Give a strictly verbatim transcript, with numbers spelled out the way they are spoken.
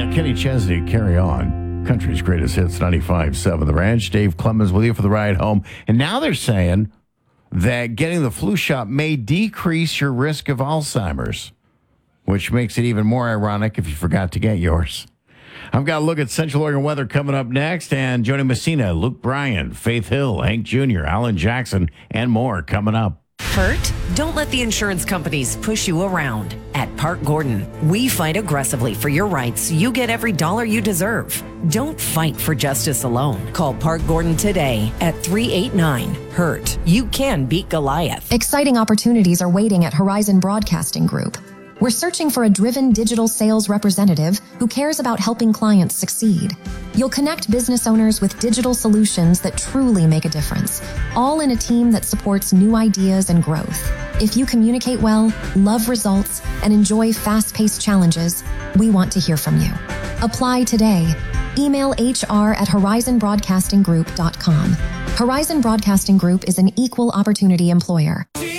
Yeah, Kenny Chesney, Carry On. Country's greatest hits, ninety-five point seven The Ranch. Dave Clemens with you for the ride home. And now they're saying that getting the flu shot may decrease your risk of Alzheimer's, which makes it even more ironic if you forgot to get yours. I've got a look at Central Oregon weather coming up next, and Joni Messina, Luke Bryan, Faith Hill, Hank Junior, Alan Jackson, and more coming up. Hurt? Don't let the insurance companies push you around. At Park Gordon, we fight aggressively for your rights so you get every dollar you deserve. Don't fight for justice alone. Call Park Gordon today at three eight nine, hurt. You can beat Goliath. Exciting opportunities are waiting at Horizon Broadcasting Group. We're searching for a driven digital sales representative who cares about helping clients succeed. You'll connect business owners with digital solutions that truly make a difference, all in a team that supports new ideas and growth. If you communicate well, love results, and enjoy fast-paced challenges, we want to hear from you. Apply today. Email H R at horizon broadcasting group dot com. Horizon Broadcasting Group is an equal opportunity employer.